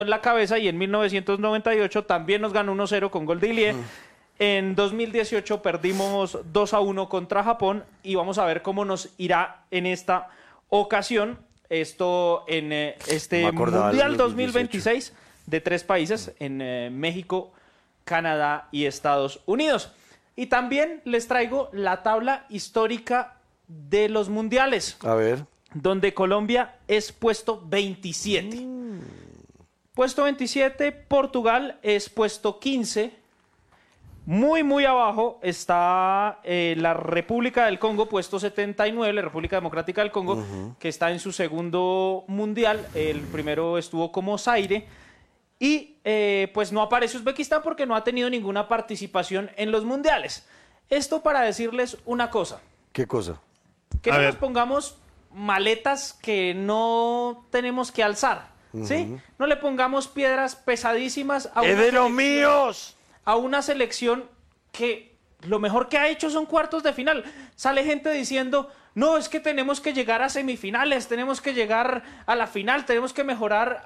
en la cabeza y en 1998 también nos ganó 1-0 con gol de Ilie. En 2018 perdimos 2-1 contra Japón y vamos a ver cómo nos irá en esta ocasión. Esto en este Mundial 2026 de 3 países, en México, Canadá y Estados Unidos. Y también les traigo la tabla histórica de los mundiales. A ver. Donde Colombia es puesto 27. Puesto 27, Portugal es puesto 15. Muy abajo está la República del Congo, puesto 79, la República Democrática del Congo, que está en su segundo mundial. El primero estuvo como Zaire. Y pues no aparece Uzbekistán porque no ha tenido ninguna participación en los mundiales. Esto para decirles una cosa. ¿Qué cosa? Que no nos pongamos maletas que no tenemos que alzar, ¿sí? No le pongamos piedras pesadísimas a ¡es de los míos! A una selección que lo mejor que ha hecho son cuartos de final. Sale gente diciendo, no, es que tenemos que llegar a semifinales, tenemos que llegar a la final, tenemos que mejorar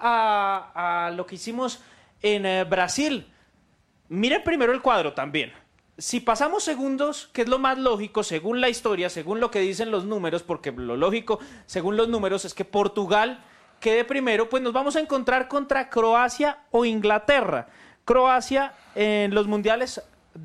a lo que hicimos en Brasil. Mire primero el cuadro también. Si pasamos segundos, que es lo más lógico, según la historia, según lo que dicen los números, porque lo lógico, según los números, es que Portugal quede primero, pues nos vamos a encontrar contra Croacia o Inglaterra. Croacia en los mundiales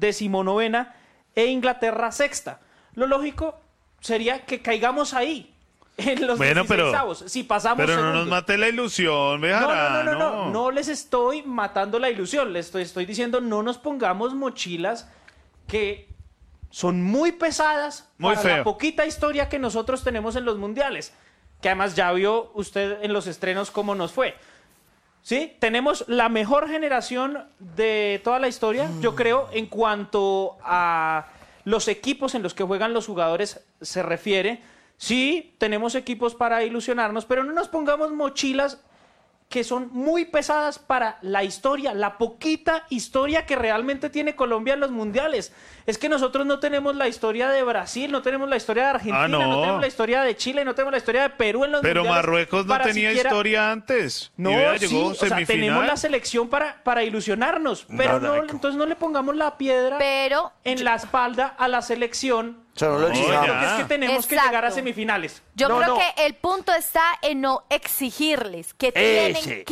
19ª e Inglaterra 6ª. Lo lógico sería que caigamos ahí, en los 16avos. Si pasamos pero segundos. no nos mate la ilusión, Bejarano. No les estoy matando la ilusión, les estoy diciendo no nos pongamos mochilas que son muy pesadas para la poquita historia que nosotros tenemos en los mundiales, que además ya vio usted en los estrenos cómo nos fue. ¿Sí? Tenemos la mejor generación de toda la historia, yo creo, en cuanto a los equipos en los que juegan los jugadores se refiere. Sí, tenemos equipos para ilusionarnos, pero no nos pongamos mochilas que son muy pesadas para la historia, la poquita historia que realmente tiene Colombia en los mundiales. Es que nosotros no tenemos la historia de Brasil, no tenemos la historia de Argentina, no tenemos la historia de Chile, no tenemos la historia de Perú en los mundiales. Pero Marruecos no tenía historia antes. No, llegó o sea, tenemos la selección para ilusionarnos, pero entonces no le pongamos la piedra en la espalda a la selección. Es que tenemos que llegar a semifinales. Yo creo que el punto está en no exigirles que tienen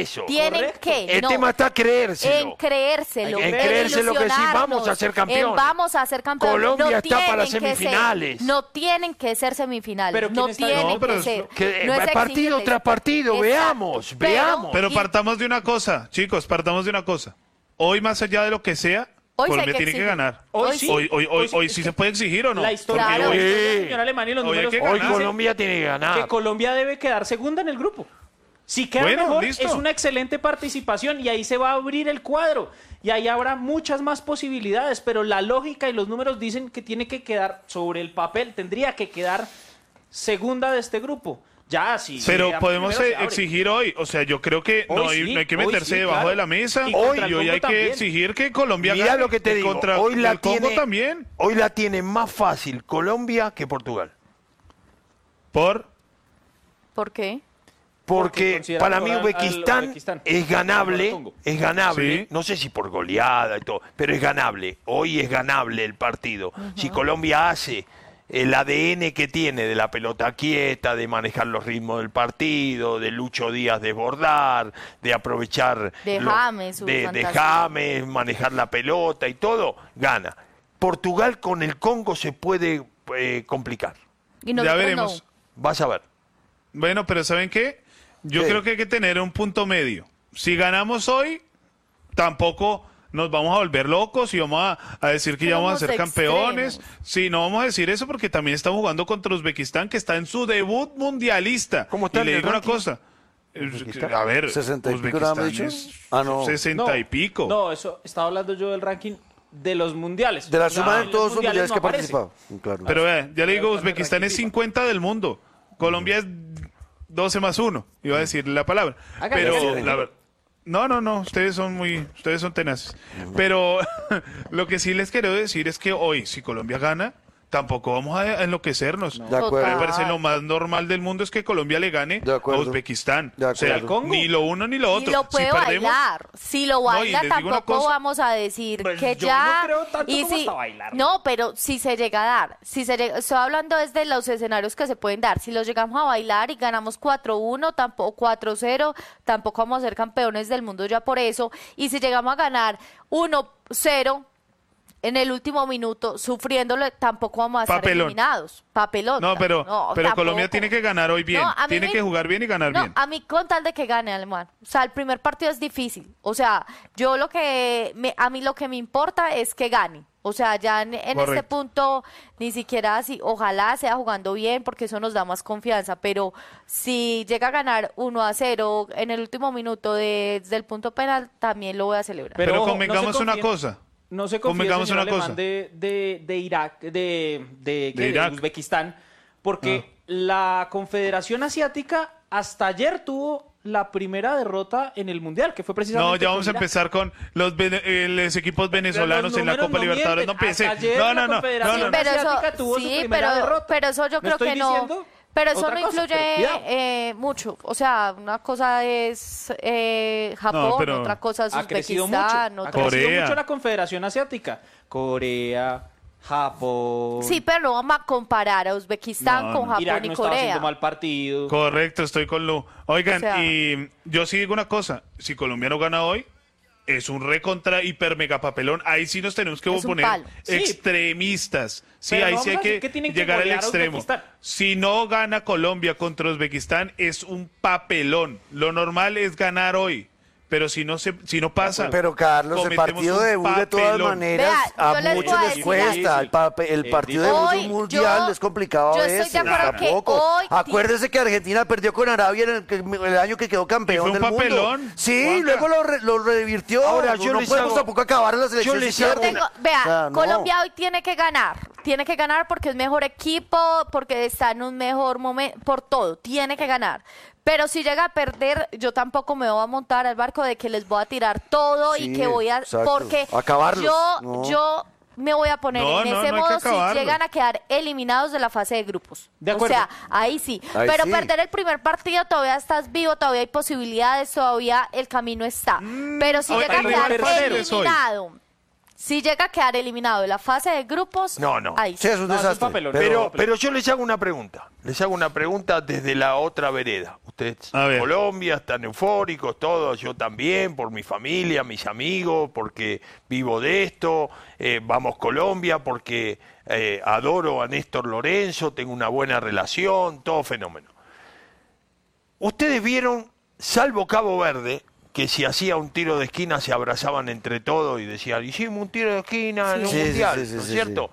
que. El tema está en creérselo. En creérselo que sí vamos a ser campeones. Vamos a ser campeones. Colombia está para semifinales. No tienen que ser semifinales. Pero no tienen que ser. No es partido tras partido, veamos. Pero partamos de una cosa, chicos, Hoy, más allá de lo que sea, Colombia tiene que ganar. Hoy sí se puede exigir, ¿o no? La historia señor Alemán y los números. Hoy Colombia tiene que ganar. Que Colombia debe quedar segunda en el grupo. Si queda mejor, es una excelente participación y ahí se va a abrir el cuadro. Y ahí habrá muchas más posibilidades, pero la lógica y los números dicen que tiene que quedar sobre el papel, tendría que quedar segunda de este grupo. Ya, sí. Pero podemos exigir hoy, o sea, yo creo que no hay que meterse debajo de la mesa. Hoy hay que exigir que Colombia gane. Mira lo que te digo, contra el Congo también. Hoy la tiene más fácil Colombia que Portugal. ¿Por qué? Porque para mí Uzbekistán es ganable, sí. No sé si por goleada y todo, pero es ganable. Hoy es ganable el partido. Si Colombia hace el ADN que tiene de la pelota quieta, de manejar los ritmos del partido, de Lucho Díaz desbordar, de aprovechar de James, manejar la pelota y todo, gana. Portugal con el Congo se puede complicar. Y ya veremos. Vas a ver. Bueno, pero ¿saben qué? Yo creo que hay que tener un punto medio. Si ganamos hoy, tampoco nos vamos a volver locos y vamos a decir que ya vamos a ser campeones. Sí, no vamos a decir eso porque también estamos jugando contra Uzbekistán, que está en su debut mundialista. ¿Cómo está? Y le digo una cosa. A ver, 60 y pico, Uzbekistán es 60 y pico. No, eso estaba hablando yo del ranking de los mundiales. De la suma de todos los mundiales que ha participado. Claro. Pero ya le digo, Uzbekistán es 50 del mundo. Colombia es 12 más 1, iba a decir la palabra. Pero no, ustedes son tenaces. Pero lo que sí les quiero decir es que hoy, si Colombia gana, tampoco vamos a enloquecernos. De acuerdo. Me parece lo más normal del mundo es que Colombia le gane a Uzbekistán. O sea, ni lo uno ni lo otro. Y lo puede bailar. Si lo baila, tampoco vamos a decir pues que yo ya... no creo tanto y como si, hasta bailar. No, pero si se llega a dar, estoy hablando desde los escenarios que se pueden dar. Si los llegamos a bailar y ganamos 4-1, tampoco 4-0, tampoco vamos a ser campeones del mundo ya por eso. Y si llegamos a ganar 1-0... en el último minuto, sufriéndolo, tampoco vamos a estar eliminados. Papelón. No, pero Colombia tiene que ganar hoy bien. Tiene que jugar bien y ganar bien. A mí con tal de que gane, Alemán. O sea, el primer partido es difícil. O sea, yo a mí lo que me importa es que gane. O sea, ya en este punto, ni siquiera así, ojalá sea jugando bien, porque eso nos da más confianza. Pero si llega a ganar 1-0 en el último minuto desde el punto penal, también lo voy a celebrar. Pero convengamos una cosa. No se confía, señor Alemán, de Irak, de Uzbekistán, porque la Confederación Asiática hasta ayer tuvo la primera derrota en el Mundial, que fue precisamente... No, ya vamos a empezar con los equipos venezolanos en la Copa Libertadores. No piense. No. Pero eso yo creo que no... Pero eso no influye mucho. O sea, una cosa es Japón, otra cosa es Uzbekistán. Ha crecido mucho la Confederación Asiática. Corea, Japón. Sí, pero no vamos a comparar a Uzbekistán con Japón Irak y no Corea. Estaba haciendo mal partido. Correcto, estoy con Lu. Oigan, y yo sí digo una cosa. Si Colombia no gana hoy, es un recontra hiper mega papelón. Ahí sí nos tenemos que poner extremistas. Sí, ahí sí hay que llegar al extremo. Si no gana Colombia contra Uzbekistán, es un papelón. Lo normal es ganar hoy. Pero si no pasa... Pero Carlos, el partido de debut de todas maneras a muchos les cuesta. El partido de debut de un mundial es complicado a veces. Yo estoy de acuerdo que hoy... Acuérdese que Argentina perdió con Arabia en el año que quedó campeón del mundo. Papelón. Sí, luego lo revirtió. Ahora, no podemos tampoco acabar en la selección. Colombia hoy tiene que ganar. Tiene que ganar porque es mejor equipo, porque está en un mejor momento, por todo. Tiene que ganar. Pero si llega a perder, yo tampoco me voy a montar al barco de que les voy a tirar todo y que voy a... Exacto. Porque yo me voy a poner en ese modo si llegan a quedar eliminados de la fase de grupos. De acuerdo. O sea, ahí sí. Pero perder el primer partido, todavía estás vivo, todavía hay posibilidades, todavía el camino está. Pero si llega a quedar eliminado... Si llega a quedar eliminado de la fase de grupos, ahí sí, es un desastre. Pero yo les hago una pregunta. Les hago una pregunta desde la otra vereda. Ustedes en Colombia están eufóricos, todos, yo también, por mi familia, mis amigos, porque vivo de esto. Vamos Colombia, porque adoro a Néstor Lorenzo, tengo una buena relación, todo fenómeno. Ustedes vieron, salvo Cabo Verde, que si hacía un tiro de esquina se abrazaban entre todos y decían, hicimos un tiro de esquina en un mundial, ¿no es cierto?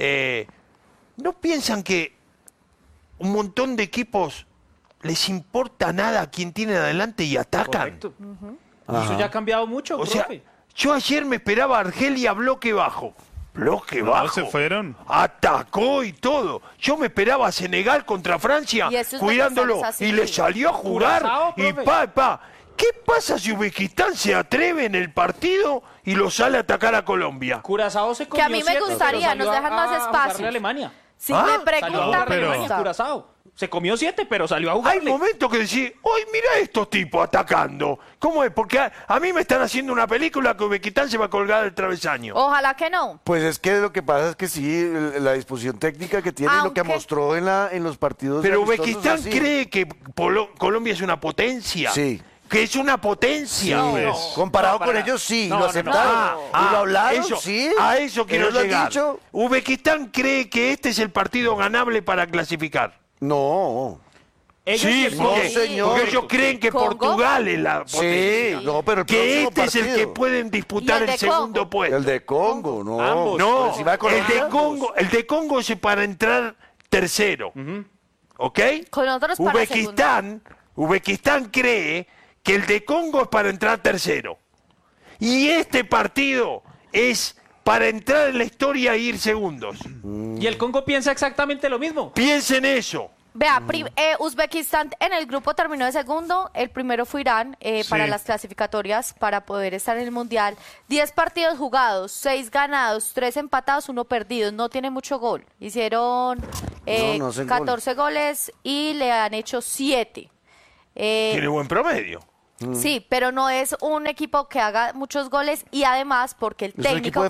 ¿No piensan que un montón de equipos les importa nada a quien tienen adelante y atacan? Correcto. Eso ya ha cambiado mucho, profe. Sea, yo ayer me esperaba a Argelia bloque bajo. Bloque bajo. Se fueron. Atacó y todo. Yo me esperaba a Senegal contra Francia cuidándolo y le salió a jugar y pa. ¿Qué pasa si Uzbekistán se atreve en el partido y lo sale a atacar a Colombia? Curazao se comió que a mí me gustaría, nos dejan más espacio. Alemania. Si me preguntan, Curazao. Se comió 7, pero salió a jugarle. Hay momentos que decís, hoy mira estos tipos atacando. ¿Cómo es? Porque a mí me están haciendo una película que Uzbekistán se va a colgar del travesaño. Ojalá que no. Pues es que lo que pasa es que sí, la disposición técnica que tiene, lo que mostró en los partidos. Pero Uzbekistán cree que Colombia es una potencia. Sí. Que es una potencia. Sí, comparado con ellos, sí, lo aceptaron. Y lo hablaron, A eso quiero llegar. Uzbekistán cree que este es el partido ganable para clasificar. No. Sí, porque ellos creen que Portugal es la potencia. Sí, pero que este es el que pueden disputar el segundo puesto. El de Congo, no. Ambos. No, el de Congo es para entrar tercero. ¿Ok? Con otros para Uzbekistán cree que el de Congo es para entrar tercero. Y este partido es para entrar en la historia e ir segundos. Y el Congo piensa exactamente lo mismo. Piensen eso. Vea, Uzbekistán en el grupo terminó de segundo, el primero fue Irán para las clasificatorias para poder estar en el Mundial. 10 partidos jugados, 6 ganados, 3 empatados, 1 perdido, no tiene mucho gol. Hicieron 14 goles y le han hecho 7. Tiene buen promedio. Sí, pero no es un equipo que haga muchos goles y además porque el técnico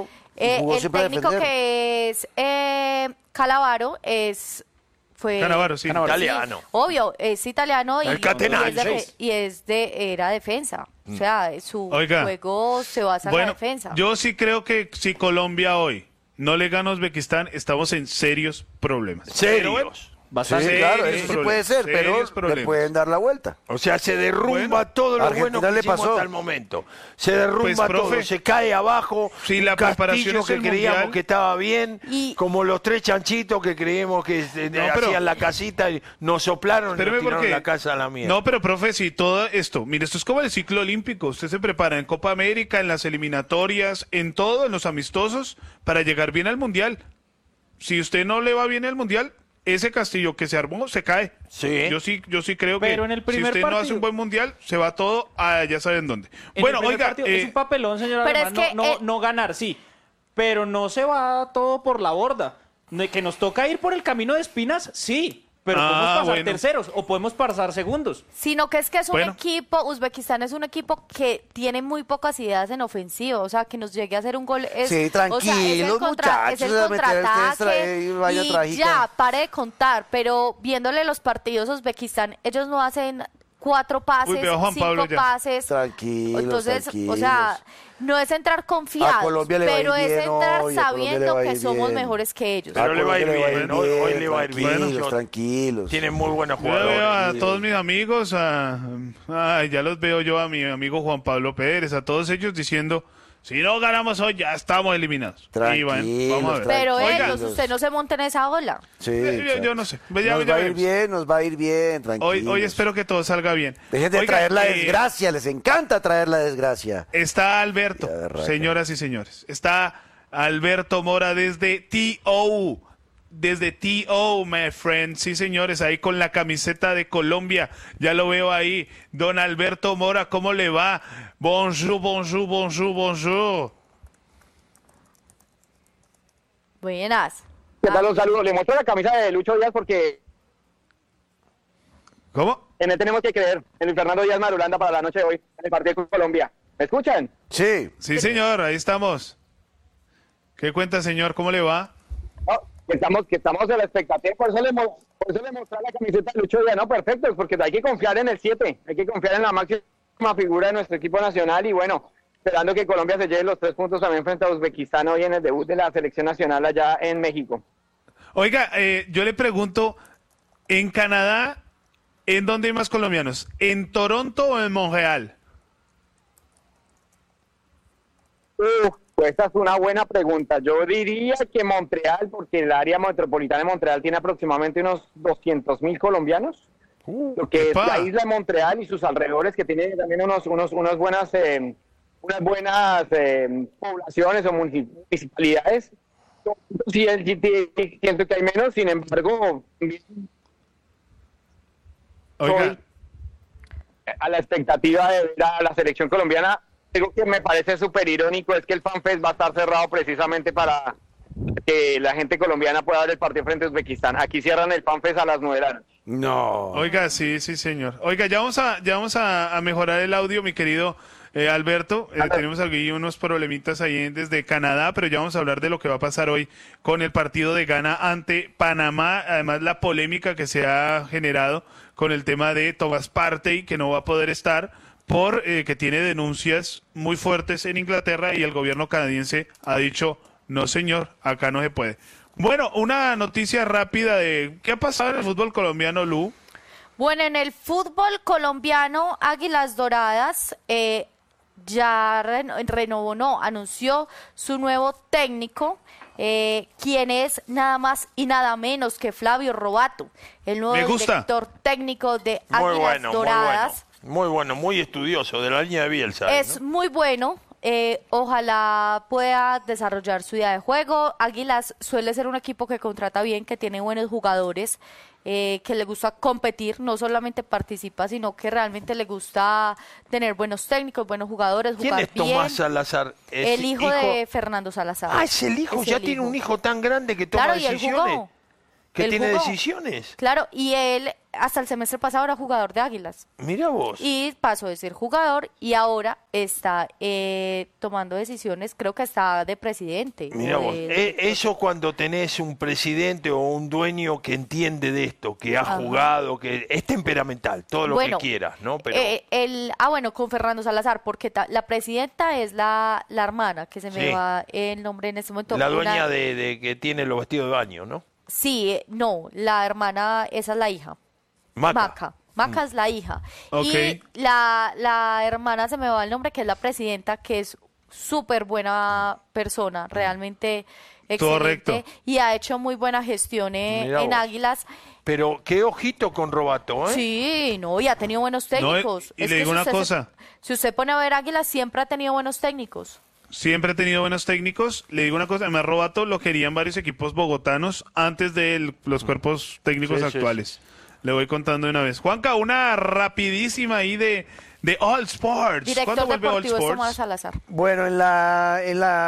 que es Calavaro fue Canavaro, sí, italiano. Obvio, es italiano y era defensa. O sea, su juego se basa en la defensa. Yo sí creo que si Colombia hoy no le gana a Uzbekistán, estamos en serios problemas. ¿Serios? Bastante. Sí, claro, eso sí puede ser, pero le pueden dar la vuelta. O sea, se derrumba todo lo bueno que hicimos hasta el momento. Se derrumba todo, se cae abajo. Sí, la preparación que creíamos que estaba bien, como los 3 chanchitos que creímos que hacían la casita y nos soplaron y nos tiraron la casa a la mierda. No, pero profe, si todo esto, mire, esto es como el ciclo olímpico. Usted se prepara en Copa América, en las eliminatorias, en todo, en los amistosos, para llegar bien al Mundial. Si usted no le va bien al Mundial, ese castillo que se armó se cae. Sí. Yo sí creo que si usted no hace un buen Mundial, se va todo a ya saben dónde. Bueno, oiga, es un papelón, señor Alemán, no ganar, sí, pero no se va todo por la borda. Que nos toca ir por el camino de espinas, sí. Pero podemos pasar terceros o podemos pasar segundos. Sino que es un equipo, Uzbekistán es un equipo que tiene muy pocas ideas en ofensiva, o sea, que nos llegue a hacer un gol. Sí, tranquilos, muchachos. Es el contraataque y ya, pare de contar. Pero viéndole los partidos a Uzbekistán, ellos no hacen 4 pases, 5 pases. Tranquilos, entonces, o sea, no es entrar confiados, pero es entrar sabiendo que somos mejores que ellos. Pero le va a ir bien, hoy le va a ir bien. Tranquilos. Tienen muy buenos jugadores. Yo veo a todos mis amigos, ya los veo yo, a mi amigo Juan Pablo Pérez, a todos ellos diciendo, si no ganamos hoy, ya estamos eliminados. Tranquilos, vamos a ver. Pero ellos, usted no se monta en esa ola. Sí, yo no sé. Nos va a ir bien, tranquilos. Hoy espero que todo salga bien. Dejen de traer la desgracia, les encanta traer la desgracia. Está Alberto, señoras y señores. Está Alberto Mora desde TO. Desde TO, my friend. Sí, señores, ahí con la camiseta de Colombia. Ya lo veo ahí. Don Alberto Mora, ¿cómo le va? Bonjour, bonjour, bonjour, bonjour. Buenas. ¿Qué tal? Un saludo. Le muestro la camisa de Lucho Díaz porque... ¿Cómo? En él tenemos que creer. En Luis Fernando Díaz Marulanda para la noche de hoy, en el partido con Colombia. ¿Me escuchan? Sí. Sí, señor, ahí estamos. ¿Qué cuenta, señor? ¿Cómo le va? Que estamos en la expectativa, por eso le mostré la camiseta de Lucho Díaz, ¿no? Perfecto, porque hay que confiar en el 7, hay que confiar en la máxima figura de nuestro equipo nacional y bueno, esperando que Colombia se lleve los 3 puntos también frente a Uzbekistán hoy en el debut de la selección nacional allá en México. Oiga, yo le pregunto, en Canadá, ¿en dónde hay más colombianos? ¿En Toronto o en Montreal? Pues esta es una buena pregunta. Yo diría que Montreal, porque el área metropolitana de Montreal tiene aproximadamente unos 200,000 colombianos. Lo que es la isla de Montreal y sus alrededores, que tiene también unas buenas poblaciones o municipalidades. Sí, siento que hay menos, sin embargo, soy a la expectativa de ver a la selección colombiana. Algo que me parece súper irónico es que el FanFest va a estar cerrado precisamente para que la gente colombiana pueda ver el partido frente a Uzbekistán. Aquí cierran el FanFest a las 9 de la noche. No. Oiga, sí, señor. Oiga, ya vamos a mejorar el audio, mi querido Alberto. Tenemos aquí unos problemitas ahí desde Canadá, pero ya vamos a hablar de lo que va a pasar hoy con el partido de Ghana ante Panamá. Además, la polémica que se ha generado con el tema de Thomas Partey, que no va a poder estar por que tiene denuncias muy fuertes en Inglaterra y el gobierno canadiense ha dicho, no señor, acá no se puede. Bueno, una noticia rápida de qué ha pasado en el fútbol colombiano, Lu. Bueno, en el fútbol colombiano, Águilas Doradas ya anunció su nuevo técnico, quien es nada más y nada menos que Flavio Robato, el nuevo director técnico de Águilas Doradas. Muy bueno, muy estudioso, de la línea de Bielsa. Es muy bueno, ojalá pueda desarrollar su idea de juego. Águilas suele ser un equipo que contrata bien, que tiene buenos jugadores, que le gusta competir, no solamente participa, sino que realmente le gusta tener buenos técnicos, buenos jugadores, jugar bien. ¿Quién es Tomás Salazar? El hijo de Fernando Salazar. Ah, es el hijo, ya tiene un hijo tan grande que toma decisiones. Y él jugó. Que tiene decisiones. Claro, y él hasta el semestre pasado era jugador de Águilas. Mira vos. Y pasó de ser jugador y ahora está tomando decisiones, creo que está de presidente. Mira vos, eso cuando tenés un presidente o un dueño que entiende de esto, que ha jugado, que es temperamental, todo lo que quieras, ¿no? Pero... bueno, con Fernando Salazar, porque la presidenta es la hermana, que se me va el nombre en este momento. La dueña de que tiene los vestidos de baño, ¿no? Sí, no, la hermana, esa es la hija. Maca es la hija. Okay. Y la hermana, se me va el nombre, que es la presidenta, que es súper buena persona, realmente excelente. Correcto. Y ha hecho muy buena gestión en Águilas. Pero qué ojito con Robato, ¿eh? Sí, no, y ha tenido buenos técnicos. No, y le digo una cosa. Si usted pone a ver Águilas, siempre ha tenido buenos técnicos. Siempre ha tenido buenos técnicos. Le digo una cosa, además Robato lo querían varios equipos bogotanos antes de los cuerpos técnicos actuales. Sí. Le voy contando de una vez. Juanca, una rapidísima ahí de All Sports. ¿Cuándo vuelve All Sports? Salazar. Bueno, en la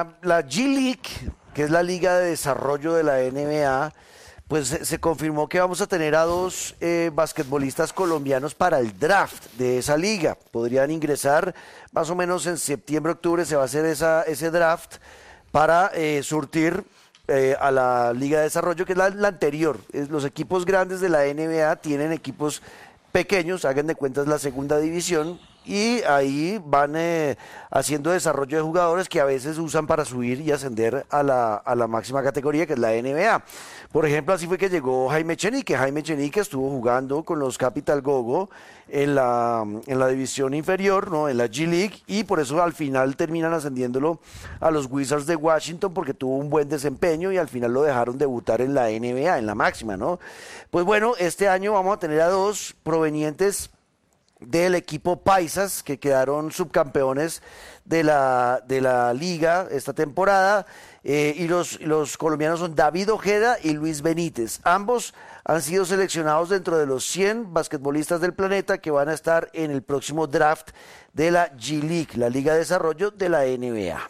G-League, que es la liga de desarrollo de la NBA, pues se confirmó que vamos a tener a 2 basquetbolistas colombianos para el draft de esa liga. Podrían ingresar más o menos en septiembre, octubre, se va a hacer ese draft para surtir a la liga de desarrollo, que es la anterior. Los equipos grandes de la NBA tienen equipos pequeños, hagan de cuentas la segunda división, y ahí van haciendo desarrollo de jugadores que a veces usan para subir y ascender a la máxima categoría, que es la NBA. Por ejemplo, así fue que llegó Jaime Chenique. Jaime Chenique estuvo jugando con los Capital Gogo en la división inferior, ¿no? En la G-League, y por eso al final terminan ascendiéndolo a los Wizards de Washington, porque tuvo un buen desempeño y al final lo dejaron debutar en la NBA, en la máxima, ¿no? Pues bueno, este año vamos a tener a 2 provenientes del equipo Paisas, que quedaron subcampeones de la liga esta temporada, y los colombianos son David Ojeda y Luis Benítez. Ambos han sido seleccionados dentro de los 100 basquetbolistas del planeta que van a estar en el próximo draft de la G-League, la Liga de Desarrollo de la NBA.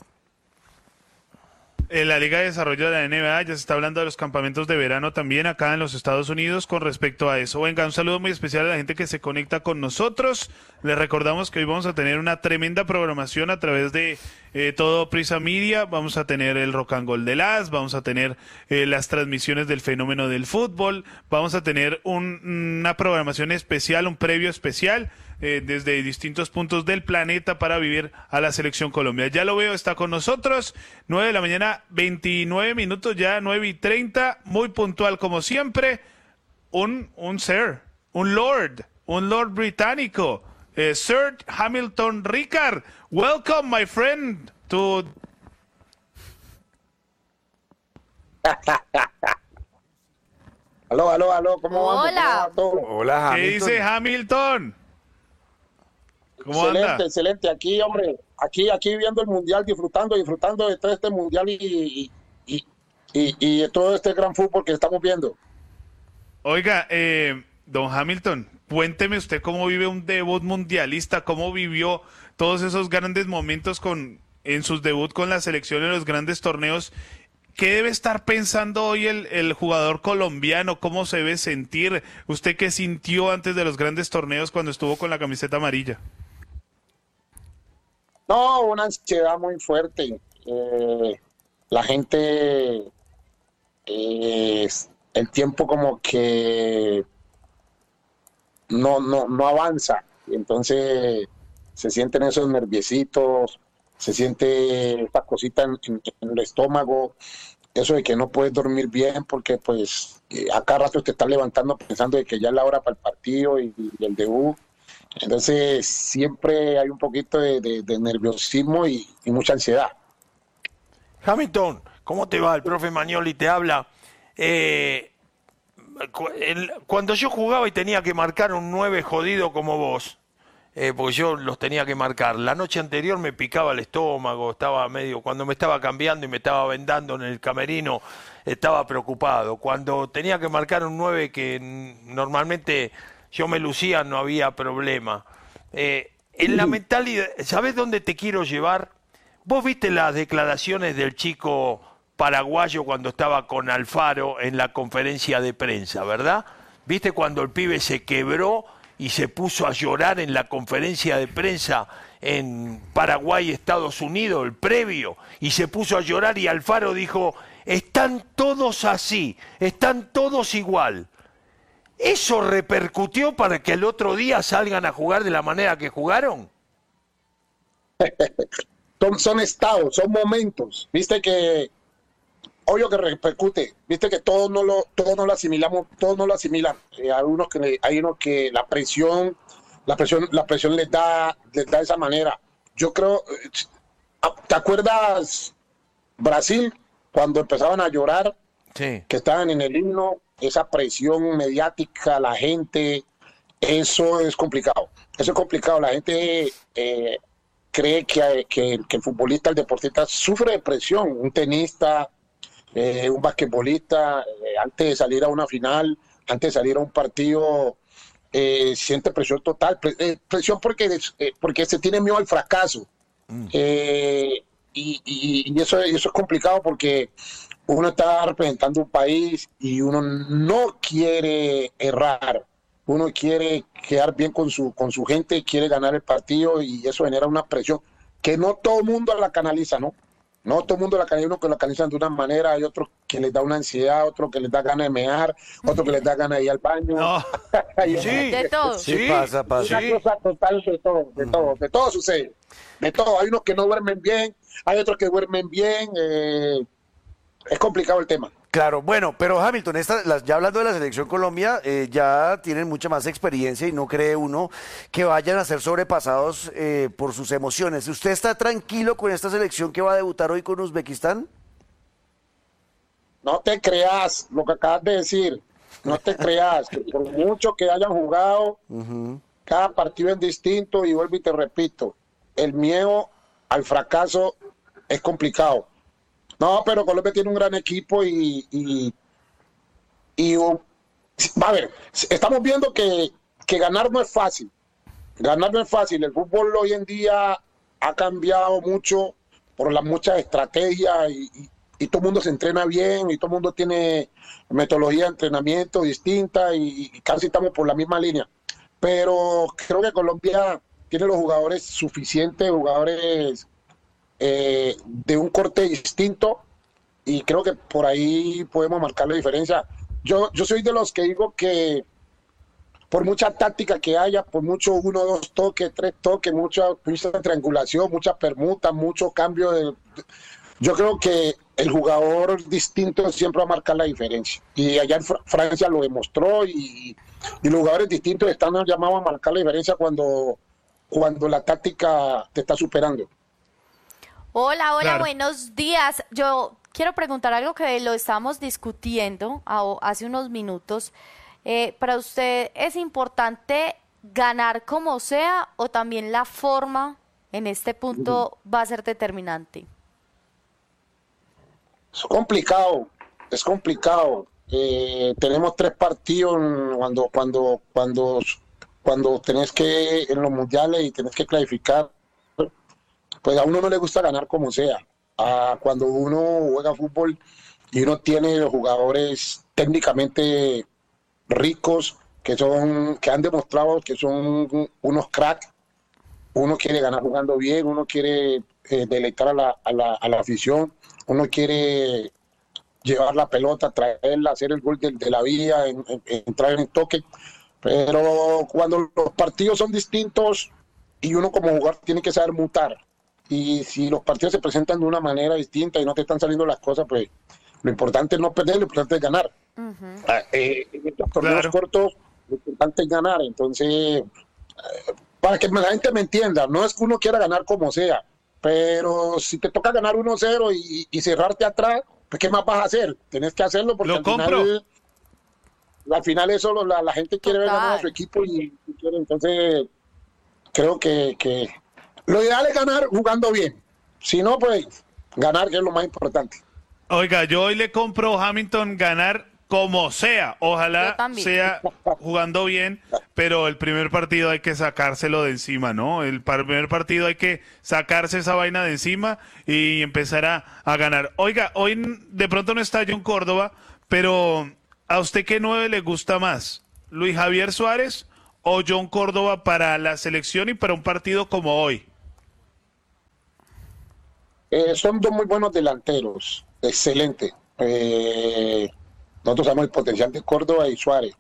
En la Liga de Desarrollo de la NBA ya se está hablando de los campamentos de verano también acá en los Estados Unidos con respecto a eso. Venga, un saludo muy especial a la gente que se conecta con nosotros. Les recordamos que hoy vamos a tener una tremenda programación a través de todo Prisa Media. Vamos a tener el Rock and Roll de las, vamos a tener las transmisiones del fenómeno del fútbol, vamos a tener una programación especial, un previo especial desde distintos puntos del planeta para vivir a la Selección Colombia. Ya lo veo, está con nosotros, 9 de la mañana, 29 minutos ya, 9:30, muy puntual como siempre, un Lord británico, Sir Hamilton Ricard. Welcome, my friend, to... Aló, ¿cómo vamos? Hola. Hola, ¿Qué dice Hamilton? ¿Cómo excelente, anda? Excelente, aquí, hombre, aquí viendo el Mundial, disfrutando de todo este Mundial y de todo este gran fútbol que estamos viendo. Oiga, don Hamilton, cuénteme usted cómo vive un debut mundialista, cómo vivió todos esos grandes momentos en sus debut con la selección en los grandes torneos. ¿Qué debe estar pensando hoy el jugador colombiano? ¿Cómo se debe sentir? ¿Usted qué sintió antes de los grandes torneos cuando estuvo con la camiseta amarilla? No, una ansiedad muy fuerte. La gente, el tiempo como que no avanza. Entonces se sienten esos nerviositos, se siente esta cosita en el estómago, eso de que no puedes dormir bien porque pues a cada rato te estás levantando pensando de que ya es la hora para el partido y el debut. Entonces siempre hay un poquito de nerviosismo y mucha ansiedad. Hamilton, ¿cómo te va? El profe Magnoli te habla. Cuando yo jugaba y tenía que marcar un 9 jodido como vos, porque yo los tenía que marcar. La noche anterior me picaba el estómago, cuando me estaba cambiando y me estaba vendando en el camerino, estaba preocupado. Cuando tenía que marcar un 9 que normalmente yo me lucía, no había problema. En la mentalidad, ¿sabés dónde te quiero llevar? Vos viste las declaraciones del chico paraguayo cuando estaba con Alfaro en la conferencia de prensa, ¿verdad? ¿Viste cuando el pibe se quebró y se puso a llorar en la conferencia de prensa en Paraguay, Estados Unidos, el previo? Y se puso a llorar y Alfaro dijo, están todos así, están todos igual. ¿Eso repercutió para que el otro día salgan a jugar de la manera que jugaron? Son estados, son momentos. Viste que, obvio que repercute, viste que todos no lo asimilamos, todos no lo asimilan. Hay unos que la presión les da de esa manera. Yo creo, ¿te acuerdas Brasil cuando empezaban a llorar? Sí. Que estaban en el himno, esa presión mediática, la gente, eso es complicado. Eso es complicado. La gente cree que el futbolista, el deportista sufre de presión. Un tenista, un basquetbolista, antes de salir a una final, antes de salir a un partido, siente presión total. Presión porque se tiene miedo al fracaso. Y eso es complicado porque uno está representando un país y uno no quiere errar. Uno quiere quedar bien con su gente, quiere ganar el partido y eso genera una presión que no todo el mundo la canaliza, ¿no? No todo el mundo la canaliza, uno que la canalizan de una manera, hay otros que les da una ansiedad, otros que les da ganas de mear, otros que les da ganas de ir al baño. No. Sí, de todo. Sí, pasa. Una cosa total de todo sucede. De todo, hay unos que no duermen bien, hay otros que duermen bien, es complicado el tema. Claro, bueno, pero Hamilton, ya hablando de la selección Colombia, ya tienen mucha más experiencia y no cree uno que vayan a ser sobrepasados por sus emociones. ¿Usted está tranquilo con esta selección que va a debutar hoy con Uzbekistán? No te creas lo que acabas de decir, no te creas, que por mucho que hayan jugado, cada partido es distinto y vuelvo y te repito, el miedo al fracaso es complicado. No, pero Colombia tiene un gran equipo y a ver, estamos viendo que ganar no es fácil. Ganar no es fácil. El fútbol hoy en día ha cambiado mucho por las muchas estrategias y todo el mundo se entrena bien y todo el mundo tiene metodología de entrenamiento distinta y casi estamos por la misma línea. Pero creo que Colombia tiene los jugadores suficientes, jugadores de un corte distinto y creo que por ahí podemos marcar la diferencia. Yo soy de los que digo que por mucha táctica que haya, por mucho 1, 2 toques, 3 toques, mucha triangulación, mucha permuta, mucho cambio yo creo que el jugador distinto siempre va a marcar la diferencia y allá en Francia lo demostró y los jugadores distintos están llamados a marcar la diferencia cuando la táctica te está superando. Hola, Claro. Buenos días. Yo quiero preguntar algo que lo estábamos discutiendo hace unos minutos. ¿Para usted es importante ganar como sea o también la forma en este punto va a ser determinante? Es complicado. Tenemos 3 partidos cuando tenés que en los mundiales y tenés que clasificar. Pues a uno no le gusta ganar como sea. Cuando uno juega fútbol y uno tiene los jugadores técnicamente ricos que han demostrado que son unos cracks, uno quiere ganar jugando bien, uno quiere deleitar a la afición, uno quiere llevar la pelota, traerla, hacer el gol de la vida, entrar en toque. Pero cuando los partidos son distintos y uno como jugador tiene que saber mutar. Y si los partidos se presentan de una manera distinta y no te están saliendo las cosas, pues lo importante es no perder, lo importante es ganar. En estos torneos cortos, lo importante es ganar. Entonces, para que la gente me entienda, no es que uno quiera ganar como sea, pero si te toca ganar 1-0 y cerrarte atrás, pues ¿qué más vas a hacer? Tenés que hacerlo porque al final eso la gente quiere ver ganar a su equipo y quiere. Entonces creo que lo ideal es ganar jugando bien. Si no, pues ganar, que es lo más importante. Oiga, yo hoy le compro a Hamilton ganar como sea. Ojalá sea jugando bien, pero el primer partido hay que sacárselo de encima, ¿no? El primer partido hay que sacarse esa vaina de encima y empezar a ganar. Oiga, hoy de pronto no está John Córdoba, pero ¿a usted qué 9 le gusta más? ¿Luis Javier Suárez o John Córdoba para la selección y para un partido como hoy? Son dos muy buenos delanteros, excelente. Nosotros sabemos el potencial de Córdoba y Suárez.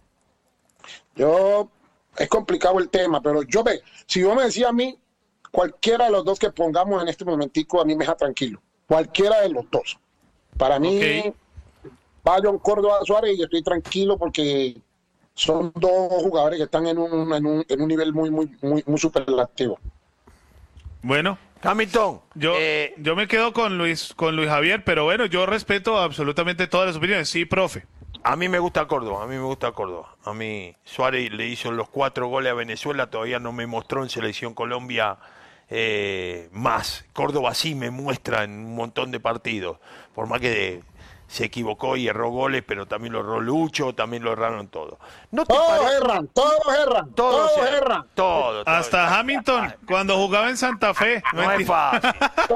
Es complicado el tema, pero si yo me decía a mí, cualquiera de los dos que pongamos en este momentico, a mí me deja tranquilo. Cualquiera de los dos. Para mí, va John Córdoba, Suárez, y estoy tranquilo porque son dos jugadores que están en un nivel muy superlativo. Bueno, Hamilton, yo me quedo con Luis Javier, pero bueno, yo respeto absolutamente todas las opiniones. Sí, profe. A mí me gusta Córdoba. A mí Suárez le hizo los 4 goles a Venezuela, todavía no me mostró en Selección Colombia más. Córdoba sí me muestra en un montón de partidos, por más que se equivocó y erró goles, pero también lo erró Lucho, también lo erraron todos. Todos erran. Todos. Hasta Hamilton, cuando jugaba en Santa Fe. No es fácil.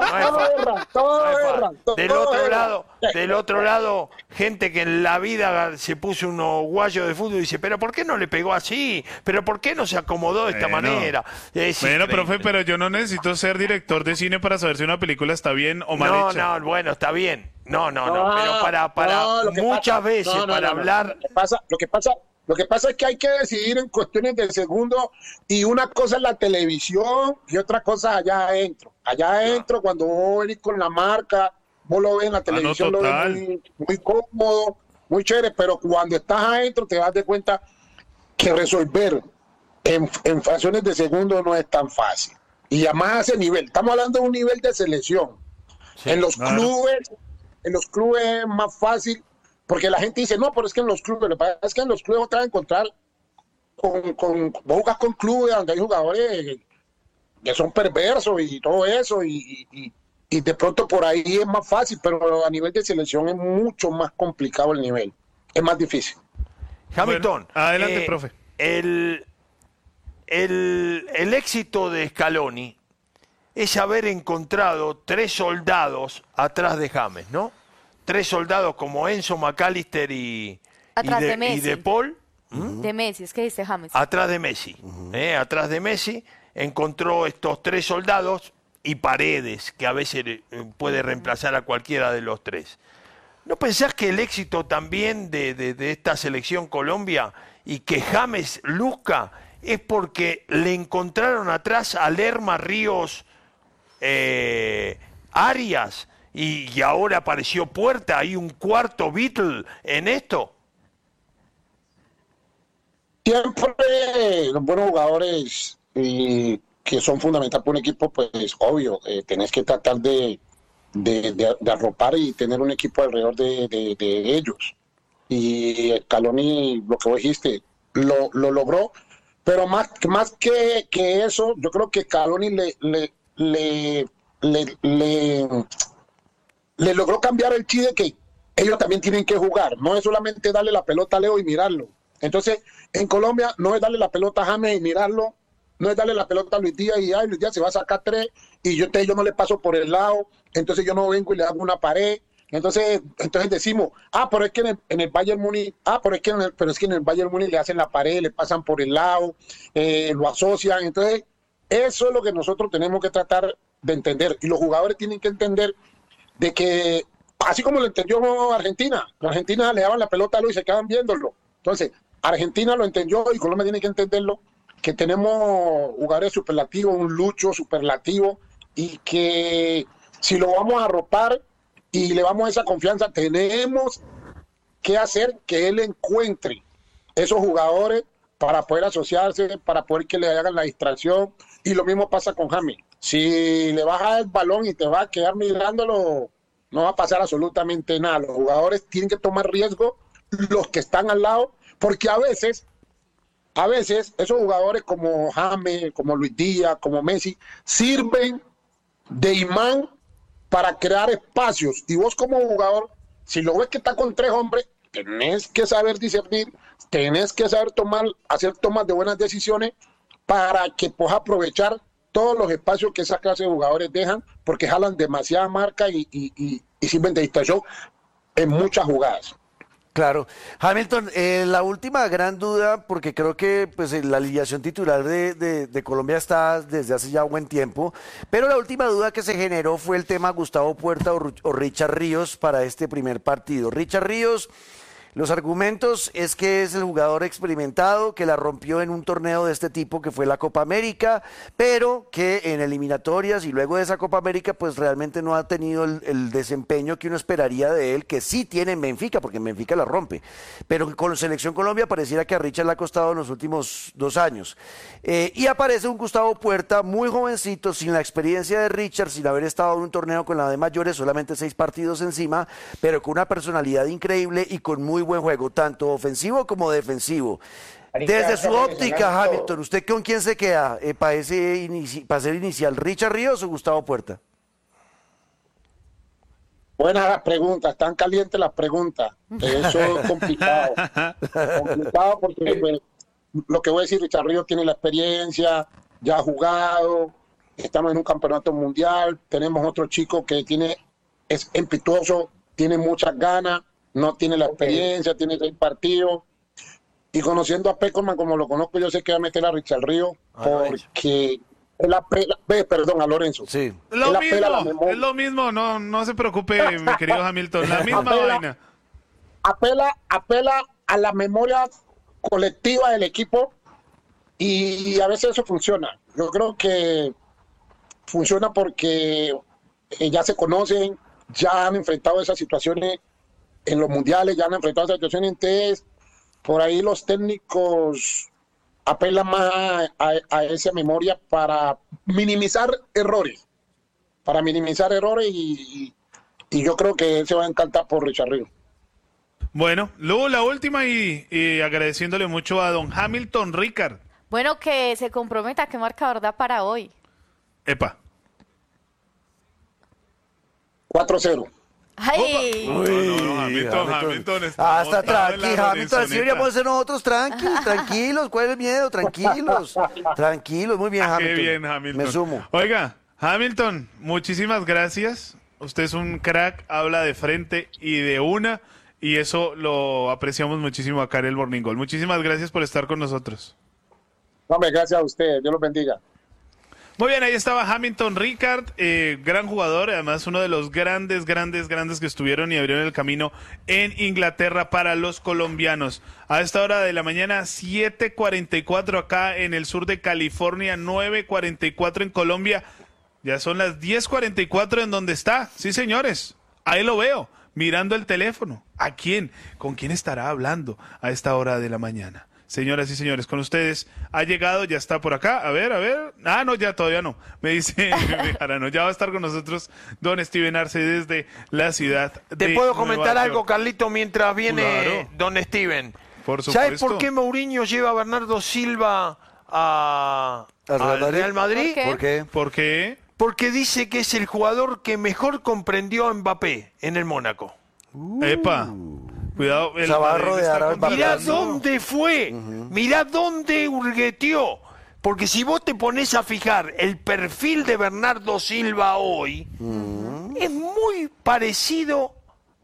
Todos erran. Del otro lado, gente que en la vida se puso unos guayos de fútbol y dice, pero ¿por qué no le pegó así? ¿Pero por qué no se acomodó de esta manera? Bueno, profe, pero yo no necesito ser director de cine para saber si una película está bien o mal hecha. No, bueno, está bien. No, pero para muchas veces, para hablar... Lo que pasa es que hay que decidir en cuestiones de segundo, y una cosa es la televisión y otra cosa allá adentro. Allá adentro, cuando vos venís con la marca, vos lo ves en la televisión, lo ves muy cómodo, muy chévere, pero cuando estás adentro te das de cuenta que resolver en fracciones de segundo no es tan fácil. Y además a ese nivel, estamos hablando de un nivel de selección. Sí, en los clubes es más fácil, porque la gente dice, no, pero es que en los clubes, lo que pasa es que en los clubes otra vez encontrar vos jugás con clubes donde hay jugadores que son perversos y todo eso, y de pronto por ahí es más fácil, pero a nivel de selección es mucho más complicado el nivel, es más difícil. Hamilton, bueno, adelante, profe. El éxito de Scaloni es haber encontrado 3 soldados atrás de James, ¿no? 3 soldados como Enzo, McAllister y de Paul. De Messi, es que dice James. Atrás de Messi. Atrás de Messi encontró estos 3 soldados y Paredes, que a veces puede reemplazar a cualquiera de los 3. ¿No pensás que el éxito también de esta selección Colombia y que James luzca es porque le encontraron atrás a Lerma, Ríos, Arias, y ahora apareció Puerta? ¿Hay un cuarto Beatle en esto? Siempre los buenos jugadores que son fundamentales para un equipo, pues obvio, tenés que tratar de arropar y tener un equipo alrededor de ellos. Y Scaloni, lo que vos dijiste, lo logró, pero más que eso, yo creo que Scaloni le logró cambiar el chip de que ellos también tienen que jugar, no es solamente darle la pelota a Leo y mirarlo. Entonces, en Colombia no es darle la pelota a James y mirarlo, no es darle la pelota a Luis Díaz y Luis Díaz se va a sacar 3 y yo no le paso por el lado, entonces yo no vengo y le hago una pared. Entonces decimos, pero es que en el Bayern Múnich, pero es que en el Bayern Múnich le hacen la pared, le pasan por el lado, lo asocian. Entonces, eso es lo que nosotros tenemos que tratar de entender, y los jugadores tienen que entender de que, así como lo entendió Argentina le daban la pelota a Luis y se quedaban viéndolo. Entonces, Argentina lo entendió y Colombia tiene que entenderlo, que tenemos jugadores superlativos, un Lucho superlativo, y que si lo vamos a arropar y le damos esa confianza, tenemos que hacer que él encuentre esos jugadores para poder asociarse, para poder que le hagan la distracción. Y lo mismo pasa con James. Si le vas a dar el balón y te vas a quedar mirándolo, no va a pasar absolutamente nada. Los jugadores tienen que tomar riesgo, los que están al lado, porque a veces a veces esos jugadores como James, como Luis Díaz, como Messi, sirven de imán para crear espacios. Y vos como jugador, si lo ves que está con 3 hombres, tenés que saber discernir, tenés que saber hacer tomas de buenas decisiones para que puedas aprovechar todos los espacios que esa clase de jugadores dejan, porque jalan demasiada marca y sirven de distracción en muchas jugadas. Claro. Hamilton, la última gran duda, porque creo que pues la alineación titular de Colombia está desde hace ya buen tiempo, pero la última duda que se generó fue el tema Gustavo Puerta o Richard Ríos para este primer partido. Richard Ríos, los argumentos es que es el jugador experimentado, que la rompió en un torneo de este tipo que fue la Copa América, pero que en eliminatorias y luego de esa Copa América pues realmente no ha tenido el desempeño que uno esperaría de él, que sí tiene en Benfica, porque en Benfica la rompe, pero con Selección Colombia pareciera que a Richard le ha costado en los últimos 2 años. Y aparece un Gustavo Puerta muy jovencito, sin la experiencia de Richard, sin haber estado en un torneo con la de mayores, solamente 6 partidos encima, pero con una personalidad increíble y con muy buen juego, tanto ofensivo como defensivo. Desde su óptica, Hamilton, ¿usted con quién se queda para ser inicial? ¿Richard Ríos o Gustavo Puerta? Buenas las preguntas, están calientes las preguntas. Eso es complicado. Complicado porque pues, lo que voy a decir, Richard Ríos tiene la experiencia, ya ha jugado, estamos en un campeonato mundial, tenemos otro chico que es impetuoso, tiene muchas ganas, no tiene la experiencia, tiene 6 partidos. Y conociendo a Peckerman como lo conozco, yo sé que va a meter a Richard Ríos porque perdón, a Lorenzo. Sí. Es lo mismo, no se preocupe, mi querido Hamilton, la misma vaina. Apela a la memoria colectiva del equipo y a veces eso funciona. Yo creo que funciona porque ya se conocen, ya han enfrentado esas situaciones en los mundiales, ya han enfrentado esas situaciones, entonces por ahí los técnicos apelan más a esa memoria para minimizar errores, y yo creo que él se va a encantar por Richard Ríos. Bueno, luego la última y agradeciéndole mucho a don Hamilton Ricard. Bueno, que se comprometa, ¿qué marcador da para hoy? Epa. 4-0. ¡Ay! Hamilton está tranquilo, Hamilton, así deberíamos ser nosotros, tranquilos, ¿cuál es el miedo? Tranquilos, muy bien, Hamilton. Qué bien, Hamilton. Me sumo. Oiga, Hamilton, muchísimas gracias. Usted es un crack, habla de frente y de una, y eso lo apreciamos muchísimo acá en el Morning Call. Muchísimas gracias por estar con nosotros. Hombre, gracias a usted, Dios los bendiga. Muy bien, ahí estaba Hamilton Ricard, gran jugador, además uno de los grandes que estuvieron y abrieron el camino en Inglaterra para los colombianos. A esta hora de la mañana, 7:44 acá en el sur de California, 9:44 en Colombia. Ya son las 10:44 en donde está. Sí, señores, ahí lo veo, mirando el teléfono. ¿A quién? ¿Con quién estará hablando a esta hora de la mañana? Señoras y señores, con ustedes ha llegado, ya está por acá. A ver. Ah, no, ya todavía no. Me dice Jarano, ya va a estar con nosotros don Steven Arce desde la ciudad de ¿Te puedo Nueva comentar York? algo, Carlito, mientras viene Claro. don Steven? Por supuesto. ¿Sabes por qué Mourinho lleva a Bernardo Silva al Real Madrid? ¿Por qué? ¿Por qué? Porque dice que es el jugador que mejor comprendió a Mbappé en el Mónaco. Epa. Cuidado, el sea, va a Madrid rodear está al con- Barça. Mirá dónde fue, mirá dónde hurgueteó. Porque si vos te pones a fijar el perfil de Bernardo Silva hoy, es muy parecido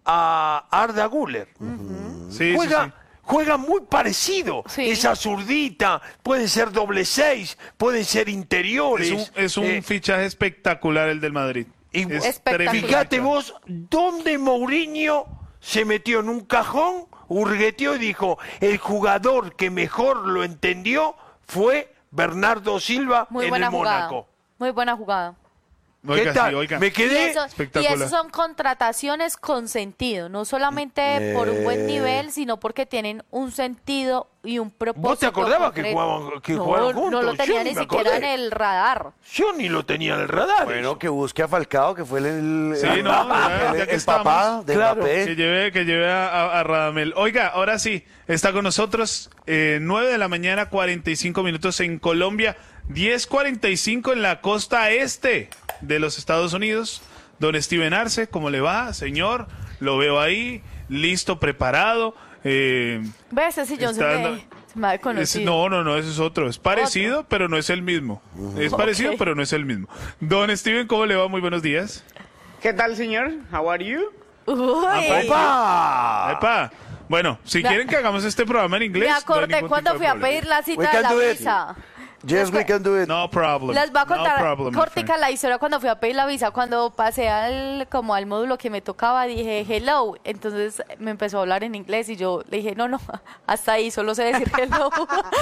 a Arda Güler. Sí, Juega muy parecido. Sí. Esa zurdita, pueden ser doble 6, pueden ser interiores. Es un fichaje espectacular el del Madrid. Y Es espectacular. tremendo. fíjate vos dónde Mourinho se metió en un cajón, hurgueteó y dijo, el jugador que mejor lo entendió fue Bernardo Silva Muy en buena el jugada. Mónaco. Muy buena jugada. Oiga, ¿Qué tal? sí, oiga. Me quedé Y espectacular. eso son contrataciones con sentido, no solamente por un buen nivel, sino porque tienen un sentido y un propósito. ¿Vos te acordabas que concreto. jugaban juntos? No lo tenía Yo ni me siquiera acordé. en el radar. Yo ni lo tenía en el radar. Bueno, que busque a Falcao, que fue Sí, no, ya que el papá estamos, de claro, Mbappé. que lleve a Radamel. Oiga, ahora sí, está con nosotros 9 de la mañana, 45 minutos en Colombia, 10:45 en la costa este de los Estados Unidos. Don Steven Arce, ¿cómo le va, señor? Lo veo ahí, listo, preparado. ¿Ves? Ese sillón se me ha conocido. No, ese es otro. Es parecido, pero no es el mismo. Es parecido, pero no es el mismo. Don Steven, ¿cómo le va? Muy buenos días. ¿Qué tal, señor? How are you? Uy, Epa. Bueno, si quieren que hagamos este programa en inglés. me acordé cuando fui a pedir la We cita de can la do it. visa. Yes, we can do it. No problem. Les voy a contar No problem, my cortica friend. la historia cuando fui a pedir la visa. Cuando pasé al módulo que me tocaba, dije hello. Entonces me empezó a hablar en inglés y yo le dije, no, hasta ahí, solo sé decir hello.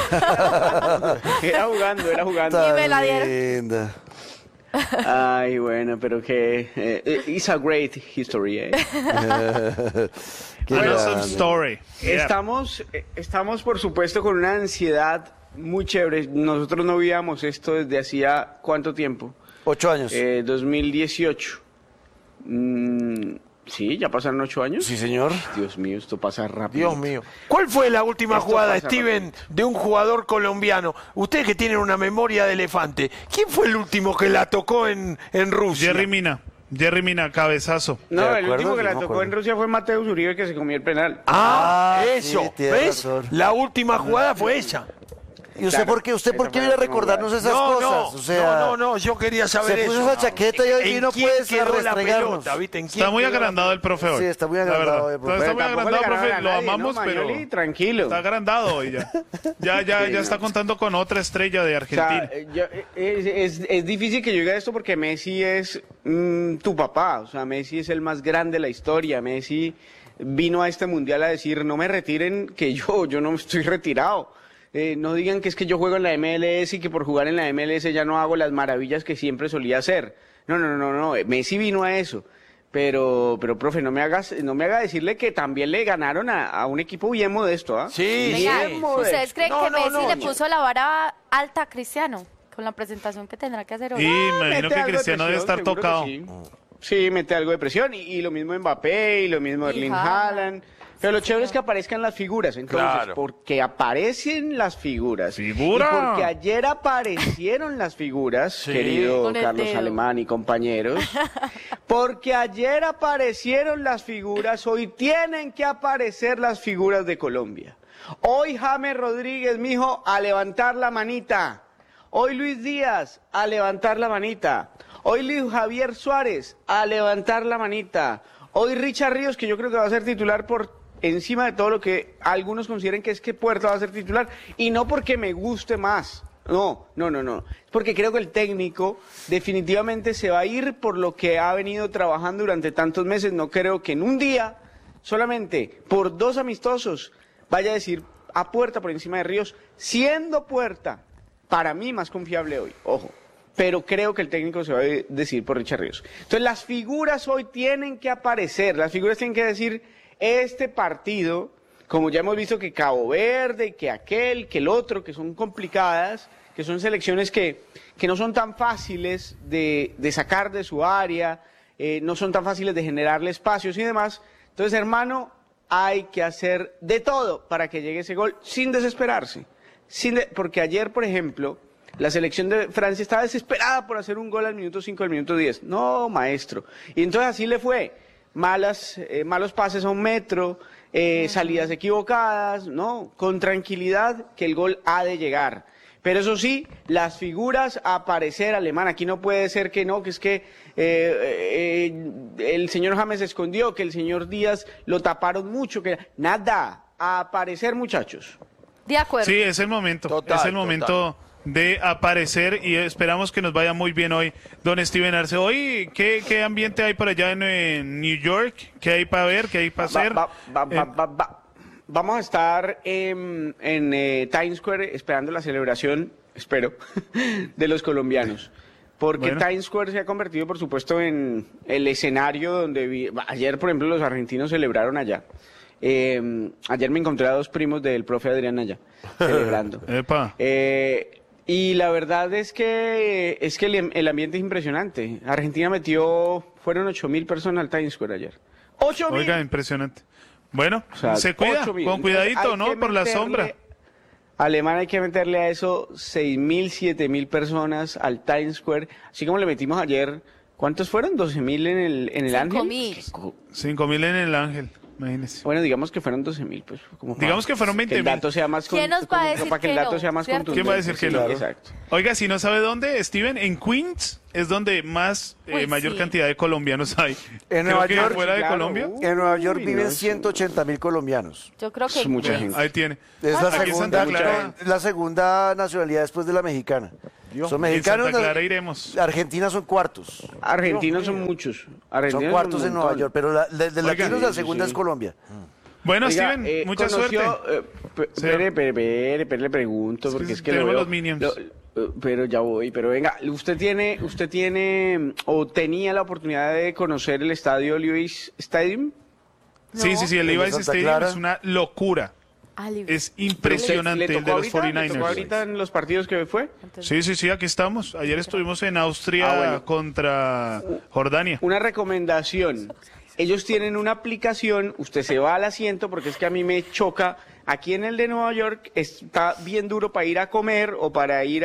Era jugando. Y me la dieron. Linda. Ay, bueno, pero que... it's a great history, ¿eh? Qué Awesome grande. story. Yeah. Estamos, por supuesto, con una ansiedad muy chévere. Nosotros no vivíamos esto desde hacía ¿cuánto tiempo? 8 años. 2018. Sí, ya pasaron 8 años. Sí, señor. Dios mío, esto pasa rápido. Dios mío. ¿Cuál fue la última Esto jugada, pasa Steven, de un jugador colombiano? Ustedes que tienen una memoria de elefante, ¿quién fue el último que la tocó en Rusia? Jerry Mina, cabezazo. No, ¿De el acuerdo? último que Yo la no me tocó acuerdo. en Rusia fue Mateus Uribe, que se comió el penal. Eso, sí, tiene ¿ves? razón. La última jugada fue esa. ¿Y usted Claro, por qué? ¿Usted por esa qué fue viene a la última recordarnos esas No, cosas? O sea, no, yo quería saber se puso eso. esa chaqueta y hoy ¿En vino quién pues a quedó la restregarnos. pelota? ¿Viste? ¿En quién Está muy quedó la agrandado el profe hoy. Sí, está muy la agrandado verdad. hoy, profe. Está muy Tampoco agrandado, le profe. ganaron a Lo nadie, amamos, ¿no, pero Magnoli? Tranquilo. está agrandado hoy ya. Ya está contando con otra estrella de O sea, Argentina. es difícil que yo diga esto porque Messi es tu papá. O sea, Messi es el más grande de la historia. Messi vino a este mundial a decir, no me retiren, que yo no estoy retirado. No digan que es que yo juego en la MLS y que por jugar en la MLS ya no hago las maravillas que siempre solía hacer. No. Messi vino a eso. Pero profe, no me haga decirle que también le ganaron a un equipo bien modesto, ¿ah? Sí, Venga, sí. ¿ustedes creen No, que no, Messi no, le no. puso la vara alta a Cristiano con la presentación que tendrá que hacer hoy? Y me imagino Mete que algo de Cristiano debe presión, estar seguro que tocado. Sí. Sí, mete algo de presión. Y lo mismo Mbappé, y lo mismo Y Erling Haaland. Haaland. Pero lo chévere es que aparezcan las figuras. Entonces, Claro. porque aparecen las figuras. ¡Figura! Y porque ayer aparecieron las figuras, Sí. querido Con el Carlos dedo. Alemán y compañeros. Porque ayer aparecieron las figuras, hoy tienen que aparecer las figuras de Colombia. Hoy James Rodríguez, mijo, a levantar la manita. Hoy Luis Díaz, a levantar la manita. Hoy Luis Javier Suárez, a levantar la manita. Hoy Richard Ríos, que yo creo que va a ser titular por encima de todo lo que algunos consideren que es que Puerta va a ser titular. Y no porque me guste más. No. Es porque creo que el técnico definitivamente se va a ir por lo que ha venido trabajando durante tantos meses. No creo que en un día, solamente por 2 amistosos, vaya a decir a Puerta por encima de Ríos, siendo Puerta para mí más confiable hoy, ojo. Pero creo que el técnico se va a decidir por Richard Ríos. Entonces las figuras hoy tienen que aparecer, las figuras tienen que decir, este partido, como ya hemos visto que Cabo Verde, que aquel, que el otro, que son complicadas, que son selecciones que no son tan fáciles de sacar de su área, no son tan fáciles de generarle espacios y demás. Entonces, hermano, hay que hacer de todo para que llegue ese gol sin desesperarse. Porque ayer, por ejemplo, la selección de Francia estaba desesperada por hacer un gol al minuto 5, al minuto 10. No, maestro. Y entonces así le fue. Malos pases a 1 metro, salidas equivocadas, ¿no? Con tranquilidad que el gol ha de llegar. Pero eso sí, las figuras a aparecer, Alemán. Aquí no puede ser que no, que es que el señor James se escondió, que el señor Díaz lo taparon mucho, que nada, a aparecer, muchachos. De acuerdo. Sí, es el momento. Total, es el momento de aparecer y esperamos que nos vaya muy bien hoy, don Steven Arce. Hoy, ¿qué ambiente hay por allá en New York? ¿Qué hay para ver? ¿Qué hay para hacer? Vamos a estar en Times Square esperando la celebración, espero, de los colombianos. Porque Times Square se ha convertido, por supuesto, en el escenario donde ayer, por ejemplo, los argentinos celebraron allá. Ayer me encontré a 2 primos del profe Adrián allá, celebrando. Epa. Y la verdad es que el ambiente es impresionante. Argentina fueron 8.000 personas al Times Square ayer. ¡8.000! Oiga, impresionante. Bueno, O sea, se cuida, 8.000. con cuidadito, Entonces, hay ¿no? que Por la meterle- sombra. Alemania hay que meterle a eso 6.000, 7.000 personas al Times Square. Así como le metimos ayer, ¿cuántos fueron? 12.000 en el Ángel. 5.000. 5.000 en el Ángel, imagínese. Bueno, digamos que fueron 12.000, pues. Digamos que fueron Que el 20.000. dato sea más ¿Quién nos va a decir para que el que dato no, sea más cierto? contundente. ¿Quién va a decir que Sí, no? Exacto. Oiga, si no sabe dónde, Steven, en Queens es donde más Uy, mayor sí. cantidad de colombianos hay. En Creo Nueva que York, fuera de claro. Colombia, En Nueva York Uy, viven no, eso- 180.000 colombianos. Yo creo que Es mucha bueno, gente. ahí tiene. Es Ah, la aquí en segunda, Santa Clara. la segunda nacionalidad después de la mexicana. Son En Santa mexicanos, Clara iremos. Argentina son cuartos. Argentinos son muchos. Son Argentinos cuartos un en Nueva montón. York, pero de Oiga, latinos la sí, segunda sí. es Colombia. Bueno, Oiga, Steven, mucha conoció, suerte. Espere, le pregunto, Es que porque es que tenemos lo veo, los Minions. pero ya voy, pero venga, usted tiene o tenía la oportunidad de conocer el estadio Levi's Stadium. Sí, sí, sí, el ¿El de Levi's Santa Stadium Clara? es una locura. Es impresionante ¿Le el de tocó los ahorita? ¿Le tocó 49ers. ahorita en los partidos que fue? Sí, sí, sí, aquí estamos. Ayer estuvimos en Austria bueno. contra Jordania. Una recomendación. Ellos tienen una aplicación, usted se va al asiento porque es que a mí me choca. Aquí en el de Nueva York está bien duro para ir a comer o para ir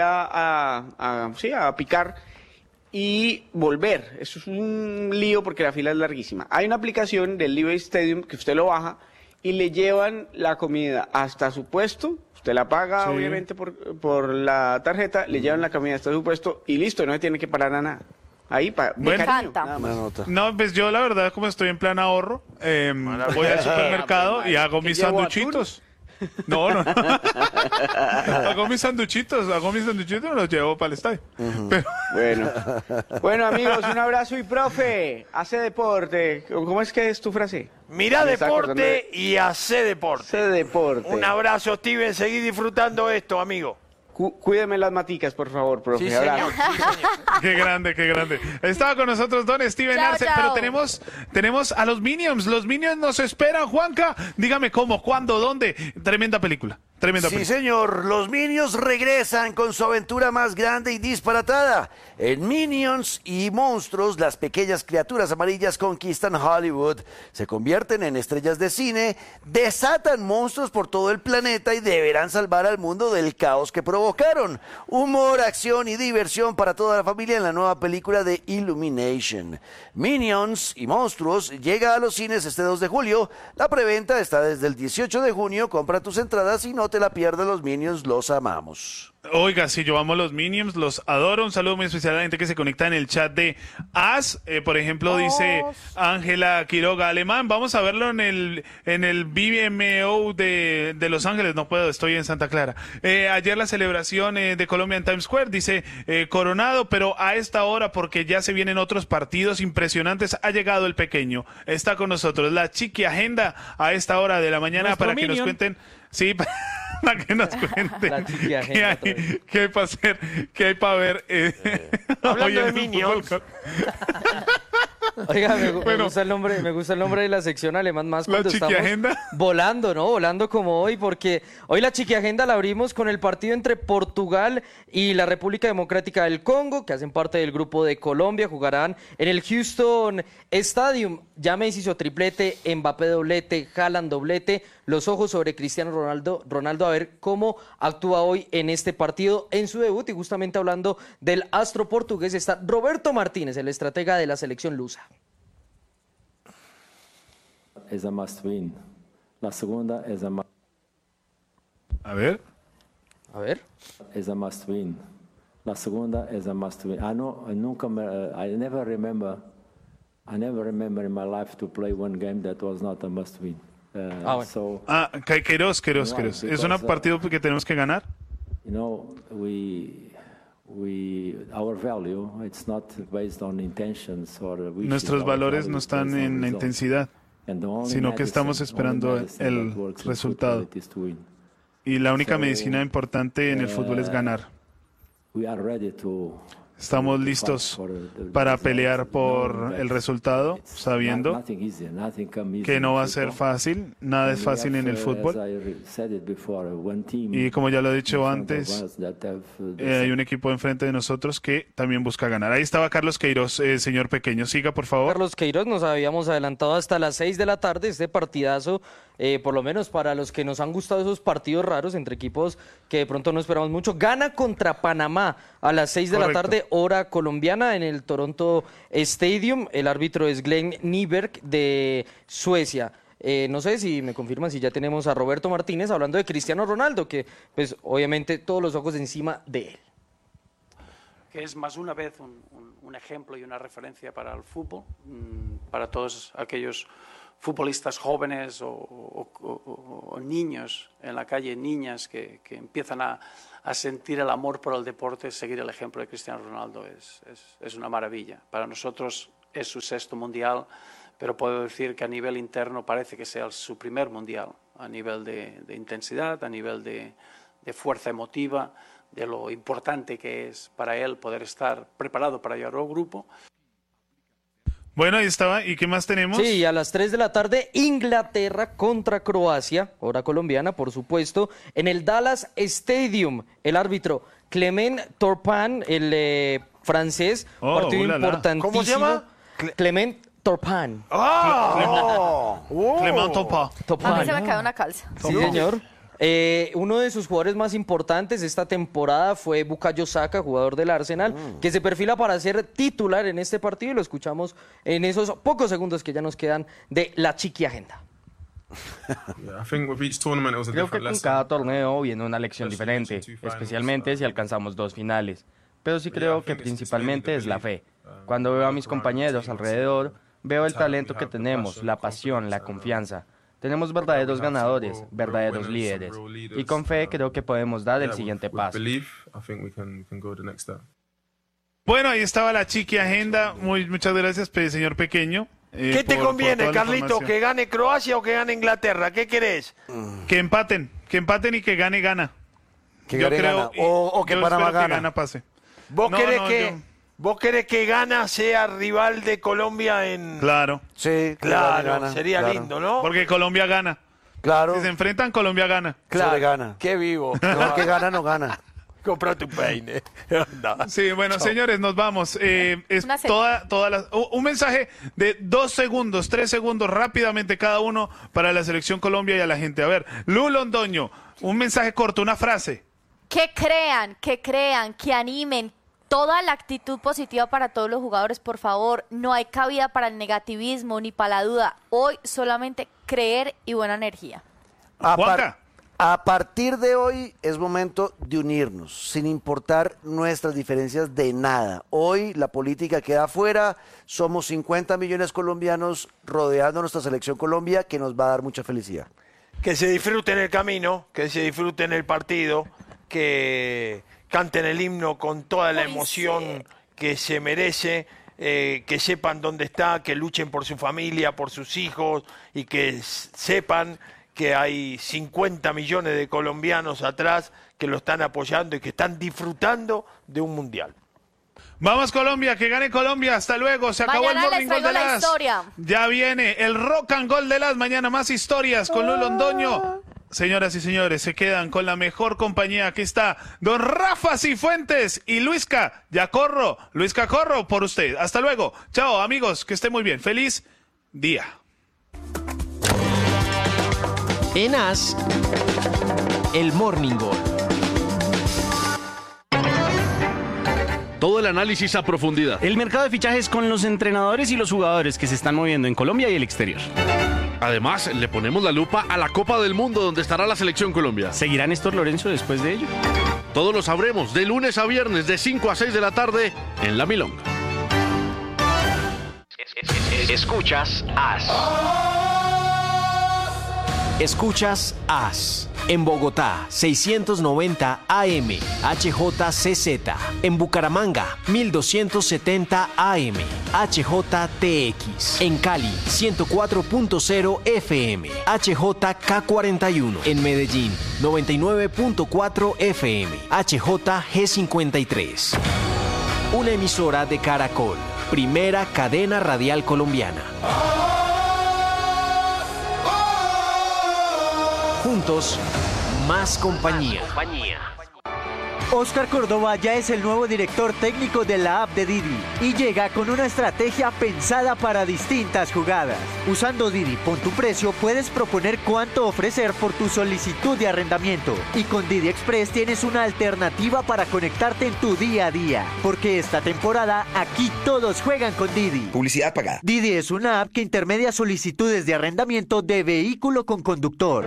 a picar y volver. Eso es un lío porque la fila es larguísima. Hay una aplicación del Levi's Stadium que usted lo baja y le llevan la comida hasta su puesto. Usted la paga, Sí. obviamente, por la tarjeta, le llevan la comida hasta su puesto y listo, no se tiene que parar a nada. Ahí, de Bueno. cariño, Encanta. nada Una más. nota. No, pues yo la verdad, como estoy en plan ahorro, voy al supermercado y hago ¿Qué mis llevo, sanduchitos. No, no. hago mis sanduchitos y los llevo para el estadio. Pero- Bueno, amigos, un abrazo y profe, hace deporte. ¿Cómo es que es tu frase? Mirá Me estaba acordando deporte y hace deporte. Hace deporte. Un abrazo, Steven. Seguí disfrutando esto, amigo. Cuídeme las maticas, por favor, profe. Sí, Abrazo. señor. Sí, señor. Qué grande, qué grande. Estaba con nosotros don Steven Chao, Arce, chao. pero tenemos a los Minions. Los Minions nos esperan, Juanca. Dígame cómo, cuándo, dónde. Tremenda película. Tremenda Sí, película. señor, los Minions regresan con su aventura más grande y disparatada. En Minions y Monstruos, las pequeñas criaturas amarillas conquistan Hollywood, se convierten en estrellas de cine, desatan monstruos por todo el planeta y deberán salvar al mundo del caos que provocaron. Humor, acción y diversión para toda la familia en la nueva película de Illumination. Minions y Monstruos llega a los cines este 2 de julio. La preventa está desde el 18 de junio. Compra tus entradas y no te la pierdas. Los Minions los amamos. Oiga, sí, yo amo los Minions, los adoro. Un saludo muy especial a la gente que se conecta en el chat de As. Por ejemplo, dice Ángela Quiroga, Alemán, vamos a verlo en el BMO de Los Ángeles. No puedo, estoy en Santa Clara. Ayer la celebración de Colombia en Times Square, dice Coronado, pero a esta hora, porque ya se vienen otros partidos impresionantes, ha llegado el pequeño. Está con nosotros la Chiqui Agenda a esta hora de la mañana Nuestro para que nos Minion. cuenten. Sí, para que nos cuenten La Chiqui qué Agenda hay, otra vez. qué hay para hacer, qué hay para ver. Hablando hoy de en el Minions. fútbol. Oiga, me Bueno. gusta el nombre de la sección alemán más La cuando Chiqui estamos Agenda. volando, ¿no? Volando como hoy, porque hoy la Chiqui Agenda la abrimos con el partido entre Portugal y la República Democrática del Congo, que hacen parte del grupo de Colombia, jugarán en el Houston Stadium. Ya Messi hizo triplete, Mbappé doblete, Haaland doblete, los ojos sobre Cristiano Ronaldo a ver cómo actúa hoy en este partido en su debut. Y justamente hablando del astro portugués está Roberto Martínez, el estratega de la selección lusa. Es a must win. La segunda es a A ver. must win. La segunda es a must win. I never remember in my life to play one game that was not a must win. Bueno. So, Queiroz. Bueno, ¿Es un partido que tenemos que ganar? you know, our value, it's not based on intentions or wishes. Nuestros Our valores value no is están based on en la results. intensidad, And the only sino que estamos medicine- esperando only medicine el that works in resultado. football is to win. y la única So, medicina importante en el fútbol es ganar. We are ready to Estamos listos para pelear por el resultado, sabiendo que no va a ser fácil, nada es fácil en el fútbol. Y como ya lo he dicho antes, hay un equipo enfrente de nosotros que también busca ganar. Ahí estaba Carlos Queiroz, señor Pequeño, siga por favor. Carlos Queiroz, nos habíamos adelantado hasta las 6 de la tarde, este partidazo, por lo menos para los que nos han gustado esos partidos raros entre equipos que de pronto no esperamos mucho. Gana contra Panamá a las 6 de la tarde, hora colombiana, en el Toronto Stadium. El árbitro es Glenn Nyberg de Suecia. No sé si me confirman si ya tenemos a Roberto Martínez hablando de Cristiano Ronaldo, que pues obviamente todos los ojos encima de él. Que es más una vez un ejemplo y una referencia para el fútbol, para todos aquellos futbolistas jóvenes o niños en la calle, niñas que empiezan a sentir el amor por el deporte. Seguir el ejemplo de Cristiano Ronaldo es una maravilla. Para nosotros es su 6º mundial, pero puedo decir que a nivel interno parece que sea su primer mundial, a nivel de intensidad, a nivel de fuerza emotiva, de lo importante que es para él poder estar preparado para llevar al grupo. Bueno, ahí estaba. ¿Y qué más tenemos? Sí, a las 3 de la tarde, Inglaterra contra Croacia, hora colombiana, por supuesto, en el Dallas Stadium. El árbitro Clement Turpin, el francés, partido importantísimo. ¿Cómo se llama? Clement Turpin. Clement Turpin. A mí se me cae una calza. Sí, señor. Uno de sus jugadores más importantes esta temporada fue Bukayo Saka, jugador del Arsenal, que se perfila para ser titular en este partido, y lo escuchamos en esos pocos segundos que ya nos quedan de la Chiqui Agenda. Creo que con cada torneo viene una lección diferente, especialmente si alcanzamos 2 finales. Pero sí creo que principalmente es la fe. Cuando veo a mis compañeros alrededor, veo el talento que tenemos, la pasión, la confianza. Tenemos verdaderos ganadores, verdaderos líderes, y con fe creo que podemos dar el siguiente paso. Bueno, ahí estaba la Chiqui Agenda. Muchas gracias, señor Pequeño. ¿Qué te conviene, Carlito? ¿Que gane Croacia o que gane Inglaterra? ¿Qué querés? Que empaten y que gane gana. Que gane gana. O que Panamá gana. Que gana pase. ¿Vos querés que Ghana sea rival de Colombia en...? Claro. Sí, claro, gana, sería lindo, ¿no? Porque Colombia gana. Claro. Si se enfrentan, Colombia gana. Claro. Gana. Qué vivo. No, que gana, no gana. Compra tu peine. Sí, bueno, señores, nos vamos. Es un mensaje de 2 segundos, 3 segundos, rápidamente cada uno para la Selección Colombia y a la gente. A ver, Lu Londoño, un mensaje corto, una frase. Que crean, que animen. Toda la actitud positiva para todos los jugadores, por favor. No hay cabida para el negativismo ni para la duda. Hoy solamente creer y buena energía. A partir de hoy es momento de unirnos, sin importar nuestras diferencias de nada. Hoy la política queda afuera, somos 50 millones colombianos rodeando a nuestra Selección Colombia, que nos va a dar mucha felicidad. Que se disfruten el camino, que se disfruten el partido, que canten el himno con toda la emoción que se merece, que sepan dónde está, que luchen por su familia, por sus hijos, y que sepan que hay 50 millones de colombianos atrás que lo están apoyando y que están disfrutando de un mundial. Vamos Colombia, que gane Colombia, hasta luego, se acabó el Morning Gol de las. Ya viene el Rock and Roll de las, mañana más historias con Lu Londoño. Señoras y señores, se quedan con la mejor compañía. Aquí está don Rafa Cifuentes y Luisca Corro por usted. Hasta luego. Chao, amigos, que esté muy bien. Feliz día. En AS, el Morning Gol. Todo el análisis a profundidad. El mercado de fichajes con los entrenadores y los jugadores que se están moviendo en Colombia y el exterior. Además, le ponemos la lupa a la Copa del Mundo, donde estará la Selección Colombia. ¿Seguirá Néstor Lorenzo después de ello? Todo lo sabremos de lunes a viernes de 5 a 6 de la tarde en La Milonga. Escuchas AS. Escuchas AS. En Bogotá, 690 AM, HJCZ. En Bucaramanga, 1270 AM, HJTX. En Cali, 104.0 FM, HJK41. En Medellín, 99.4 FM, HJG53. una emisora de Caracol, primera cadena radial colombiana. Juntos, más compañía. Óscar Córdoba ya es el nuevo director técnico de la app de Didi y llega con una estrategia pensada para distintas jugadas. Usando Didi Pon tu Precio puedes proponer cuánto ofrecer por tu solicitud de arrendamiento y con Didi Express tienes una alternativa para conectarte en tu día a día, porque esta temporada aquí todos juegan con Didi. Publicidad pagada. Didi es una app que intermedia solicitudes de arrendamiento de vehículo con conductor.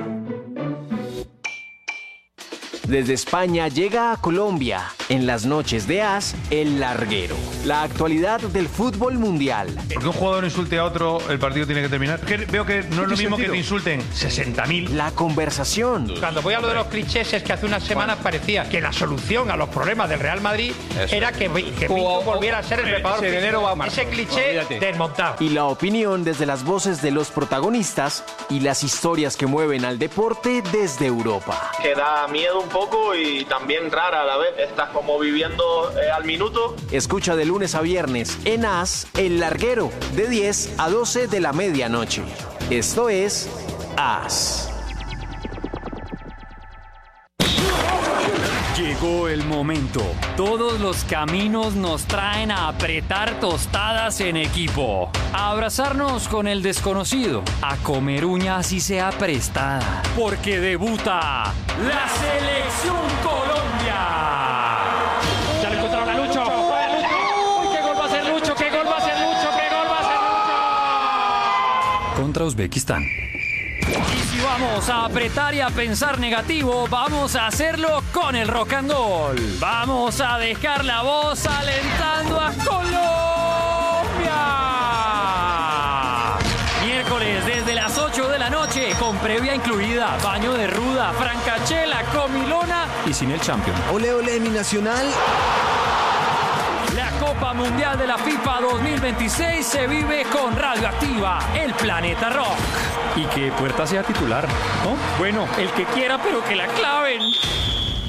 Desde España llega a Colombia, en las noches de AS, El Larguero. La actualidad del fútbol mundial. Porque un jugador insulte a otro, el partido tiene que terminar. Veo que no es lo mismo que te insulten 60.000. La conversación. Cuando voy a lo de los clichés es que hace unas semanas parecía que la solución a los problemas del Real Madrid era que Pinto volviera a ser el preparador físico. Ese cliché desmontado. Y la opinión desde las voces de los protagonistas y las historias que mueven al deporte desde Europa. Que da miedo un poco y también rara a la vez. Estás como viviendo al minuto. Escucha de lunes a viernes en AS, El Larguero, de 10 a 12 de la medianoche. Esto es AS. Llegó el momento. Todos los caminos nos traen a apretar tostadas en equipo, a abrazarnos con el desconocido, a comer uña así sea prestada, porque debuta la Selección Colombia. Ya lo encontraron a Lucho. ¡Uy, qué gol va a hacer Lucho! ¡Qué gol va a hacer Lucho! ¡Qué gol va a hacer Lucho! Contra Uzbekistán. Y si vamos a apretar y a pensar negativo, vamos a hacerlo con el rock and roll. Vamos a dejar la voz alentando a Colombia. Miércoles desde las 8 de la noche, con previa incluida, baño de ruda, francachela, comilona y sin el champion. Ole, ole, mi nacional. La Copa Mundial de la FIFA 2026 se vive con Radioactiva, el planeta rock. Y que Puerta sea titular, ¿no? Bueno, el que quiera, pero que la claven.